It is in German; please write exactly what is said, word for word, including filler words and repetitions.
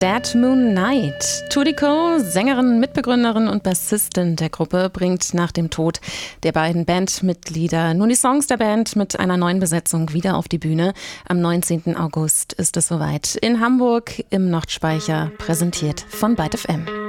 Dead Moon Night. Tudiko, Sängerin, Mitbegründerin und Bassistin der Gruppe, bringt nach dem Tod der beiden Bandmitglieder nun die Songs der Band mit einer neuen Besetzung wieder auf die Bühne. Am neunzehnten August ist es soweit in Hamburg im Nordspeicher, präsentiert von Byte F M.